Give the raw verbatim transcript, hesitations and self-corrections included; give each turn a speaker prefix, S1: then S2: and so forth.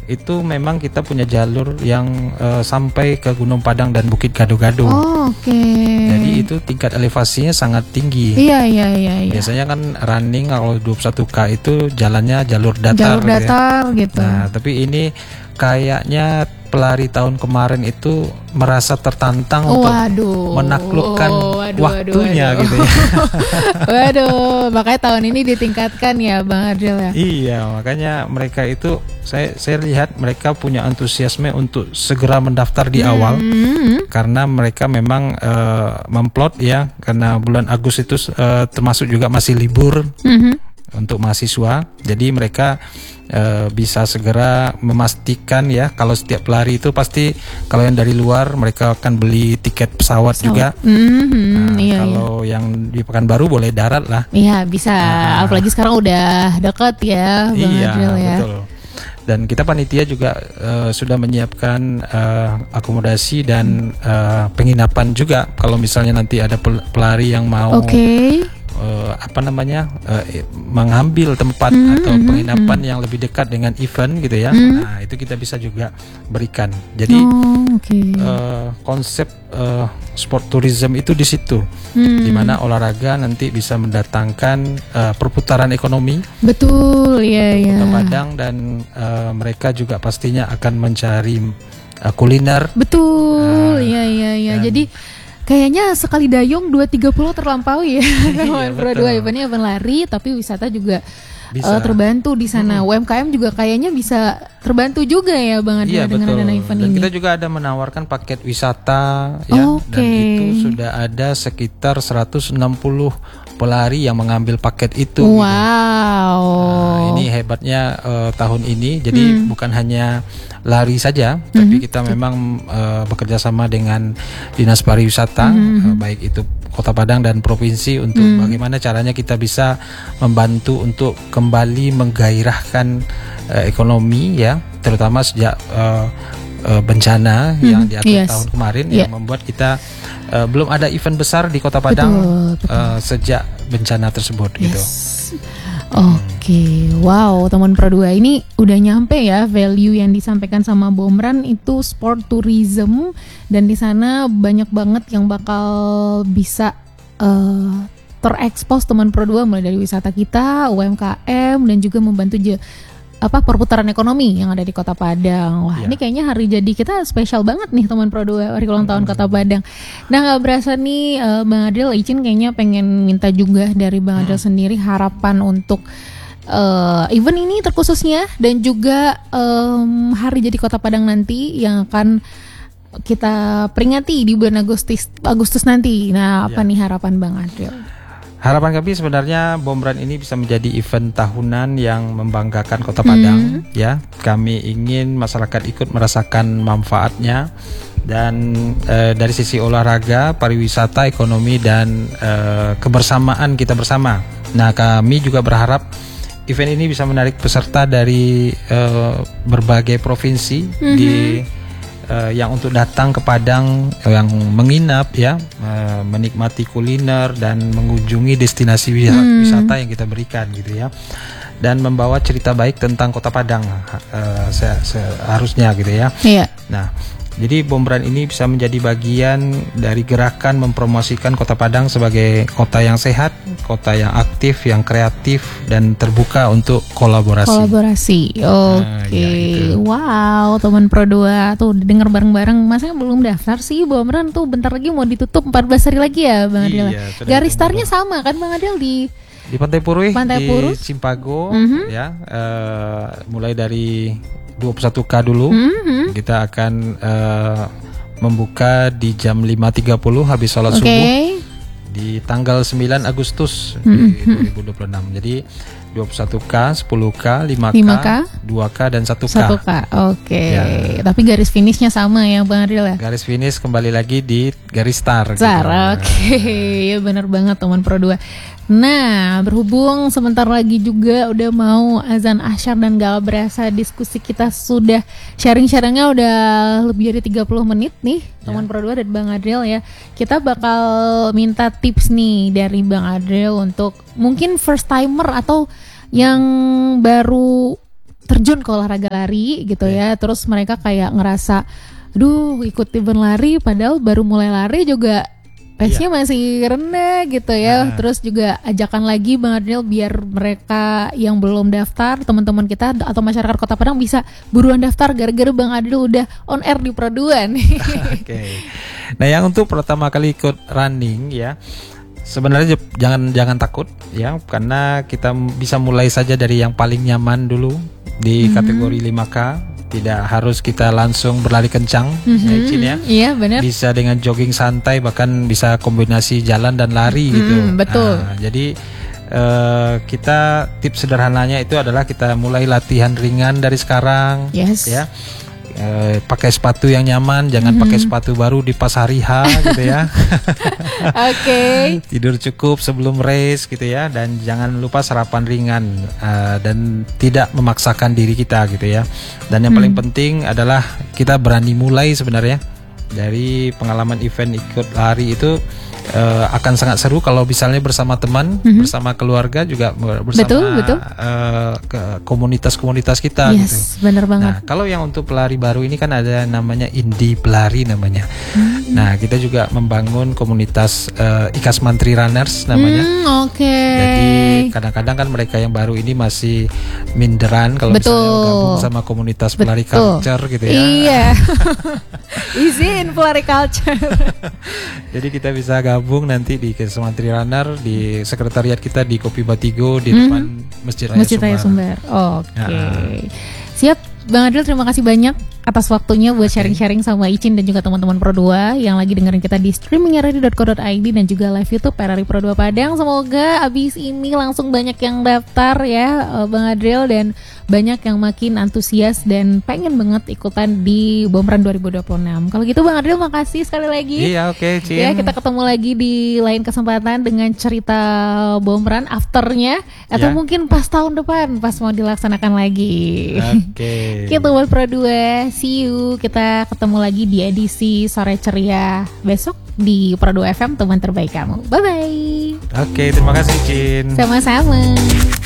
S1: itu memang kita punya jalur yang uh, sampai ke Gunung Padang dan Bukit Gado-Gado.
S2: Oh, oke. Okay.
S1: Jadi itu tingkat elevasinya sangat tinggi.
S2: Iya, iya, iya, iya.
S1: Biasanya kan running kalau dua puluh satu K itu jalannya jalur datar.
S2: Jalur datar gitu.
S1: gitu. Nah, tapi ini kayaknya pelari tahun kemarin itu merasa tertantang
S2: oh,
S1: untuk
S2: waduh.
S1: menaklukkan
S2: oh, waduh,
S1: waktunya
S2: waduh, waduh.
S1: gitu ya.
S2: Waduh, makanya tahun ini ditingkatkan ya Bang Adil ya.
S1: Iya, makanya mereka itu saya saya lihat mereka punya antusiasme untuk segera mendaftar di awal
S2: mm-hmm.
S1: karena mereka memang uh, memplot ya karena bulan Agustus itu uh, termasuk juga masih libur. Mm-hmm. Untuk mahasiswa, jadi mereka e, bisa segera memastikan ya kalau setiap pelari itu pasti kalau yang dari luar mereka akan beli tiket pesawat, pesawat. juga.
S2: Mm-hmm,
S1: nah,
S2: iya,
S1: kalau iya. yang di Pekanbaru boleh darat lah.
S2: Iya bisa, nah, apalagi sekarang udah dekat ya, Bang
S1: iya,
S2: Adil ya.
S1: Betul. Dan kita panitia juga uh, sudah menyiapkan uh, akomodasi dan uh, penginapan juga kalau misalnya nanti ada pelari yang mau.
S2: Okay.
S1: Uh, apa namanya uh, mengambil tempat mm-hmm, atau penginapan mm-hmm. yang lebih dekat dengan event gitu ya. Mm-hmm. Nah itu kita bisa juga berikan. Jadi
S2: oh, okay.
S1: uh, konsep uh, sport tourism itu di situ, mm-hmm. di mana olahraga nanti bisa mendatangkan uh, perputaran ekonomi.
S2: Betul, ya ya.
S1: Padang dan uh, mereka juga pastinya akan mencari uh, kuliner.
S2: Betul, ya ya ya. Jadi kayaknya sekali dayung dua tiga pulau terlampaui ya.
S1: Iya,
S2: Berdua eventnya event lari tapi wisata juga
S1: bisa.
S2: Uh, terbantu di sana. Hmm. U M K M juga kayaknya bisa terbantu juga ya Bang Adil
S1: iya,
S2: dengan
S1: betul.
S2: adanya event
S1: dan
S2: ini.
S1: Kita juga ada menawarkan paket wisata ya
S2: oh, okay.
S1: dan itu sudah ada sekitar seratus enam puluh pelari yang mengambil paket itu.
S2: Wow.
S1: Gitu. Nah, ini hebatnya uh, tahun ini. Jadi hmm. bukan hanya lari saja, hmm. tapi kita memang uh, bekerja sama dengan Dinas Pariwisata, hmm. uh, baik itu Kota Padang dan provinsi untuk hmm. bagaimana caranya kita bisa membantu untuk kembali menggairahkan uh, ekonomi ya, terutama sejak uh, uh, bencana hmm. yang di akhir yes. tahun kemarin yeah. yang membuat kita Uh, belum ada event besar di Kota Padang betul, betul. Uh, sejak bencana tersebut yes. gitu.
S2: Oke, okay. Wow, teman Pro dua ini udah nyampe ya value yang disampaikan sama Bomran itu sport tourism dan di sana banyak banget yang bakal bisa uh, terekspos teman Pro dua mulai dari wisata kita, U M K M dan juga membantu je- apa perputaran ekonomi yang ada di Kota Padang. Wah, ya. Ini kayaknya hari jadi kita spesial banget nih teman Pro dua hari ulang tahun hmm. Kota Padang. Nah, nggak berasa nih uh, Bang Adil, Icin kayaknya pengen minta juga dari Bang Adil hmm. sendiri harapan untuk uh, event ini terkhususnya dan juga um, hari jadi Kota Padang nanti yang akan kita peringati di bulan Agustus Agustus nanti. Nah, apa ya. nih harapan Bang Adil?
S1: Harapan kami sebenarnya Bomran ini bisa menjadi event tahunan yang membanggakan Kota Padang hmm. ya. Kami ingin masyarakat ikut merasakan manfaatnya dan e, dari sisi olahraga, pariwisata, ekonomi dan e, kebersamaan kita bersama. Nah, kami juga berharap event ini bisa menarik peserta dari e, berbagai provinsi hmm. di Uh, yang untuk datang ke Padang, uh, yang menginap ya, uh, menikmati kuliner dan mengunjungi destinasi wisata, hmm. wisata yang kita berikan gitu ya, dan membawa cerita baik tentang Kota Padang uh, se- seharusnya gitu ya.
S2: Iya.
S1: Nah, jadi Bomran ini bisa menjadi bagian dari gerakan mempromosikan Kota Padang sebagai kota yang sehat, kota yang aktif, yang kreatif dan terbuka untuk kolaborasi.
S2: Kolaborasi, oke. Okay. Nah, ya, wow, teman Pro dua tuh denger bareng-bareng. Masa belum daftar sih Bomran tuh bentar lagi mau ditutup empat belas hari lagi ya Bang Adil. Iya, garis startnya sama kan Bang Adil di
S1: di Pantai Purwih,
S2: Pantai
S1: di
S2: Purus.
S1: Cimpago
S2: mm-hmm.
S1: ya, uh, mulai dari dua puluh satu K dulu. Mm-hmm. Kita akan uh, membuka di jam lima tiga puluh habis sholat okay. subuh di tanggal sembilan Agustus mm-hmm. di dua ribu dua puluh enam. Jadi dua puluh satu K, sepuluh K, lima K, dua K dan satu K.
S2: satu K. Oke. Okay. Ya. Tapi garis finishnya sama ya Bang Adil ya?
S1: Garis finish kembali lagi di garis start.
S2: Start.
S1: Gitu.
S2: Oke. Okay. Ya benar banget teman Pro dua. Nah, berhubung sebentar lagi juga udah mau azan asyar dan gak berasa diskusi kita sudah sharing-sharingnya udah lebih dari tiga puluh menit nih teman ya. Pro dua dan Bang Adil ya. Kita bakal minta tips nih dari Bang Adil untuk mungkin first timer atau yang baru terjun ke olahraga lari gitu ya. Terus mereka kayak ngerasa, aduh ikut event lari padahal baru mulai lari juga pace-nya masih rendah gitu ya.
S1: Nah.
S2: Terus juga ajakan lagi Bang Adriel biar mereka yang belum daftar, teman-teman kita atau masyarakat Kota Padang bisa buruan daftar gara-gara Bang Adriel udah on air di Pro dua nih.
S1: Oke. Okay. Nah, yang untuk pertama kali ikut running ya, sebenarnya jangan jangan takut ya, karena kita bisa mulai saja dari yang paling nyaman dulu di mm-hmm. kategori lima K. Tidak harus kita langsung berlari kencang, mm-hmm. ya, Cin ya.
S2: Iya benar.
S1: Bisa dengan jogging santai, bahkan bisa kombinasi jalan dan lari mm-hmm, gitu.
S2: Betul.
S1: Nah, jadi uh, kita tips sederhananya itu adalah kita mulai latihan ringan dari sekarang,
S2: yes.
S1: ya. Uh, pakai sepatu yang nyaman, jangan mm-hmm. pakai sepatu baru di pas hari H gitu ya.
S2: Oke. Okay.
S1: Tidur cukup sebelum race gitu ya, dan jangan lupa sarapan ringan uh, dan tidak memaksakan diri kita gitu ya. Dan yang mm. paling penting adalah kita berani mulai sebenarnya. Dari pengalaman event ikut lari itu uh, akan sangat seru kalau misalnya bersama teman, mm-hmm. bersama keluarga, juga bersama
S2: betul, betul.
S1: Uh, ke komunitas-komunitas kita
S2: yes,
S1: gitu.
S2: Benar banget.
S1: Nah, kalau yang untuk pelari baru ini kan ada namanya Indie Pelari namanya. Mm-hmm. Nah, kita juga membangun komunitas uh, Ikas Mantri Runners namanya.
S2: Mm, Oke. Okay.
S1: Jadi kadang-kadang kan mereka yang baru ini masih minderan kalau
S2: betul.
S1: misalnya gabung sama komunitas pelari
S2: betul.
S1: culture gitu ya.
S2: Iya. Izin pelari culture.
S1: Jadi kita bisa gabung nanti di Ikas Mantri Runner, di sekretariat kita di Kopi Batigo di
S2: mm-hmm.
S1: depan Masjid Raya
S2: Masjid Raya Sumber. Oke. Okay. Ya. Siap, Bang Adriel, terima kasih banyak atas waktunya buat okay. sharing-sharing sama Icin dan juga teman-teman Pro dua yang lagi dengerin kita di streaming radio dot co dot i d dan juga live YouTube R R I Pro dua Padang. Semoga abis ini langsung banyak yang daftar ya Bang Adriel, dan banyak yang makin antusias dan pengen banget ikutan di BOMRUN dua ribu dua puluh enam. Kalau gitu Bang Adriel, makasih sekali lagi.
S1: Iya, oke, okay, Cin.
S2: Ya, kita ketemu lagi di lain kesempatan dengan cerita BOMRUN afternya, atau ya. mungkin pas tahun depan pas mau dilaksanakan lagi.
S1: Oke. Okay.
S2: Kita buat Pro dua, see you. Kita ketemu lagi di edisi Sore Ceria besok di Pro dua F M, teman terbaik kamu. Bye bye.
S1: Oke, okay, terima kasih Cin.
S2: Sama-sama.